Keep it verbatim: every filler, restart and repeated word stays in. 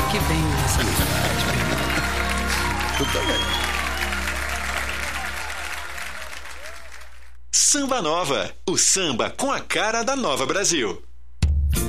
que vem essa amizade. Tu também. Samba Nova, o samba com a cara da Nova Brasil.